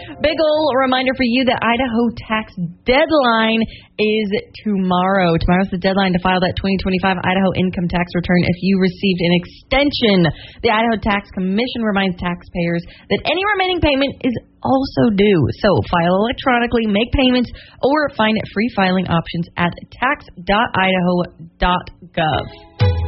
Big ol' reminder for you that Idaho tax deadline is tomorrow. Tomorrow's the deadline to file that 2025 Idaho income tax return if you received an extension. The Idaho Tax Commission reminds taxpayers that any remaining payment is also due. So file electronically, make payments, or find free filing options at tax.idaho.gov.